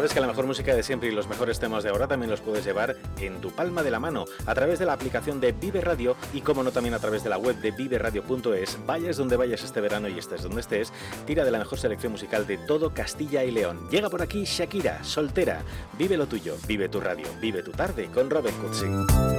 sabes que la mejor música de siempre y los mejores temas de ahora también los puedes llevar en tu palma de la mano, a través de la aplicación de Vive Radio y, como no, también a través de la web de viveradio.es. Vayas donde vayas este verano y estés donde estés, tira de la mejor selección musical de todo Castilla y León. Llega por aquí Shakira, Soltera. Vive lo tuyo, vive tu radio, vive tu tarde con Robert Cutsi.